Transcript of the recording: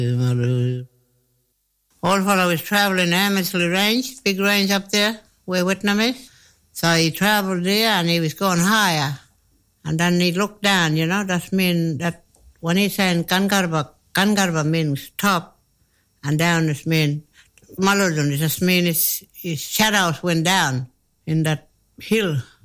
Old fellow was travelling Amersley Range, big range up there where Whitnam is. So he travelled there and he was going higher. And then he looked down, that means that when he's saying Kangarba means top and down is mean Malodun, it just means his shadows went down in that hill.